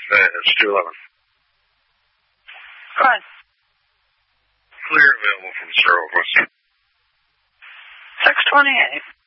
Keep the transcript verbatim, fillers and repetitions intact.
Uh, it's two eleven. Go ahead. Clear available from Cerro West. six twenty-eight.